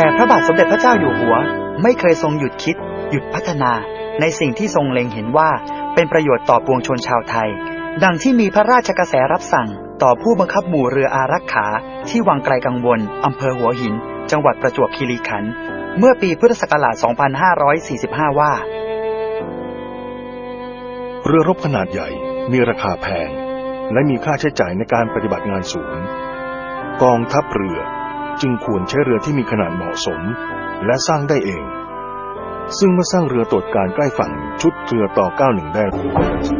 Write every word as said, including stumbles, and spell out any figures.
แต่พระบาทสมเด็จพระเจ้าอยู่หัวไม่เคยทรงหยุดคิดหยุดพัฒนาในสิ่งที่ทรงเล็งเห็นว่าเป็นประโยชน์ต่อปวงชนชาวไทยดังที่มีพระราชกระแสรับสั่งต่อผู้บังคับหมู่เรืออารักขาที่วังไกลกังวลอำเภอหัวหินจังหวัดประจวบคีรีขันธ์เมื่อปีพุทธศักราช สองพันห้าร้อยสี่สิบห้า ว่าเรือรบขนาดใหญ่มีราคาแพงและมีค่าใช้จ่ายในการปฏิบัติงานสูงกองทัพเรือจึงควรใช้เรือที่มีขนาดเหมาะสมและสร้างได้เองซึ่งเมื่อสร้างเรือตรวจการใกล้ฝั่งชุดเรือต่อเก้าสิบเอ็ดได้